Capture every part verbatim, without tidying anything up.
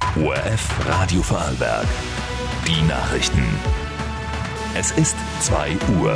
O R F Radio Vorarlberg. Die Nachrichten. Es ist zwei Uhr.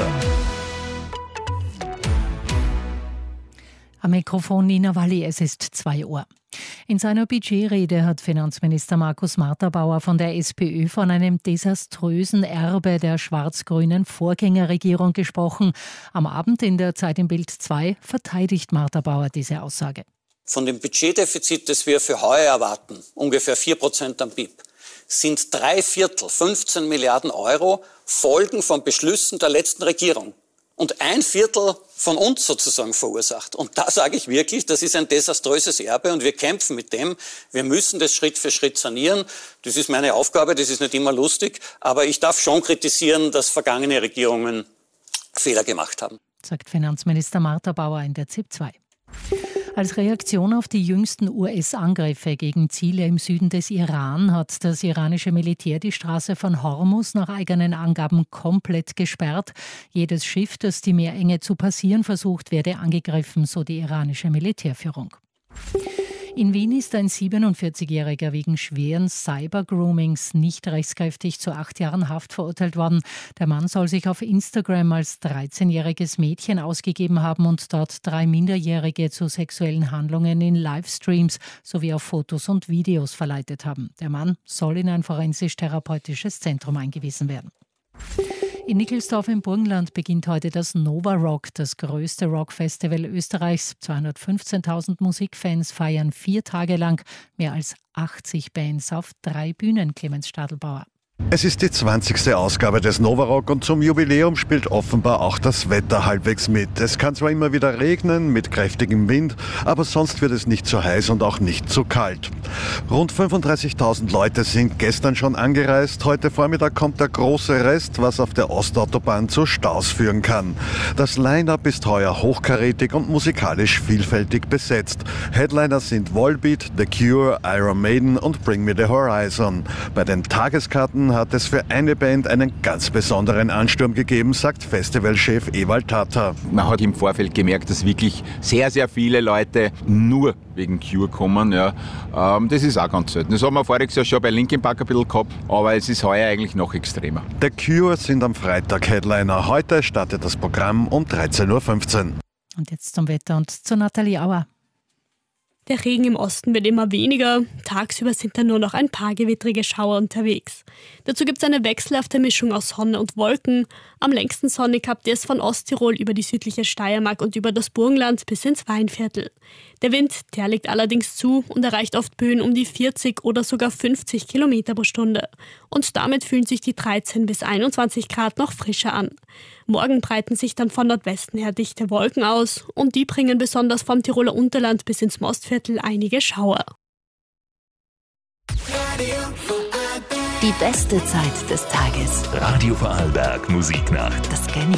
Am Mikrofon Nina Walli, es ist zwei Uhr. In seiner Budgetrede hat Finanzminister Markus Marterbauer von der SPÖ von einem desaströsen Erbe der schwarz-grünen Vorgängerregierung gesprochen. Am Abend in der Zeit im Bild zwei verteidigt Marterbauer diese Aussage. Von dem Budgetdefizit, das wir für heuer erwarten, ungefähr vier Prozent am B I P, sind drei Viertel, fünfzehn Milliarden Euro, Folgen von Beschlüssen der letzten Regierung. Und ein Viertel von uns sozusagen verursacht. Und da sage ich wirklich, das ist ein desaströses Erbe und wir kämpfen mit dem. Wir müssen das Schritt für Schritt sanieren. Das ist meine Aufgabe, das ist nicht immer lustig. Aber ich darf schon kritisieren, dass vergangene Regierungen Fehler gemacht haben. Sagt Finanzminister Marterbauer in der Z I P zwei. Als Reaktion auf die jüngsten U S-Angriffe gegen Ziele im Süden des Iran hat das iranische Militär die Straße von Hormuz nach eigenen Angaben komplett gesperrt. Jedes Schiff, das die Meerenge zu passieren versucht, werde angegriffen, so die iranische Militärführung. In Wien ist ein siebenundvierzigjähriger wegen schweren Cybergroomings nicht rechtskräftig zu acht Jahren Haft verurteilt worden. Der Mann soll sich auf Instagram als dreizehnjähriges Mädchen ausgegeben haben und dort drei Minderjährige zu sexuellen Handlungen in Livestreams sowie auf Fotos und Videos verleitet haben. Der Mann soll in ein forensisch-therapeutisches Zentrum eingewiesen werden. In Nickelsdorf im Burgenland beginnt heute das Nova Rock, das größte Rockfestival Österreichs. zweihundertfünfzehntausend Musikfans feiern vier Tage lang mehr als achtzig Bands auf drei Bühnen. Clemens Stadelbauer. Es ist die zwanzigste Ausgabe des Nova Rock und zum Jubiläum spielt offenbar auch das Wetter halbwegs mit. Es kann zwar immer wieder regnen mit kräftigem Wind, aber sonst wird es nicht zu heiß und auch nicht zu kalt. Rund fünfunddreißigtausend Leute sind gestern schon angereist. Heute Vormittag kommt der große Rest, was auf der Ostautobahn zu Staus führen kann. Das Line-Up ist heuer hochkarätig und musikalisch vielfältig besetzt. Headliner sind Volbeat, The Cure, Iron Maiden und Bring Me The Horizon. Bei den Tageskarten hat es für eine Band einen ganz besonderen Ansturm gegeben, sagt Festivalchef Ewald Tata. Man hat im Vorfeld gemerkt, dass wirklich sehr, sehr viele Leute nur wegen Cure kommen. Ja. Ähm, das ist auch ganz selten. Das haben wir voriges Jahr schon bei Linkin Park ein bisschen gehabt, aber es ist heuer eigentlich noch extremer. The Cure sind am Freitag Headliner. Heute startet das Programm um dreizehn Uhr fünfzehn. Und jetzt zum Wetter und zu Nathalie Auer. Der Regen im Osten wird immer weniger. Tagsüber sind dann nur noch ein paar gewittrige Schauer unterwegs. Dazu gibt es eine wechselhafte Mischung aus Sonne und Wolken. Am längsten sonnig habt ihr es von Osttirol über die südliche Steiermark und über das Burgenland bis ins Weinviertel. Der Wind, der legt allerdings zu und erreicht oft Böen um die vierzig oder sogar fünfzig Kilometer pro Stunde. Und damit fühlen sich die dreizehn bis einundzwanzig Grad noch frischer an. Morgen breiten sich dann von Nordwesten her dichte Wolken aus und die bringen besonders vom Tiroler Unterland bis ins Mostviertel einige Schauer. Die beste Zeit des Tages. Radio Vorarlberg Musiknacht. Das kenne ich.